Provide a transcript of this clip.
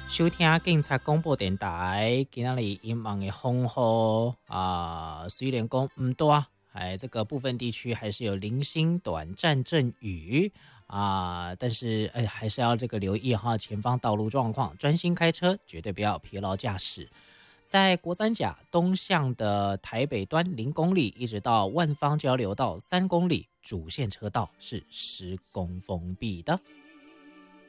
收听警察广播电台，今天里阴霾的风雨虽然讲唔多，这个部分地区还是有零星短暂阵雨但是还是要这个留意哈前方道路状况，专心开车，绝对不要疲劳驾驶。在国三甲东向的台北端0公里，一直到万芳交流道3公里，主线车道是施工封闭的。